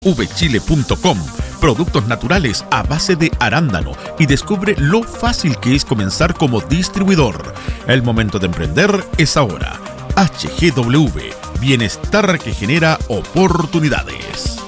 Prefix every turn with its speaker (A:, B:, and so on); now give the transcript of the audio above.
A: vchile.com, productos naturales a base de arándano, y descubre lo fácil que es comenzar como distribuidor. El momento de emprender es ahora. HGW, bienestar que genera oportunidades.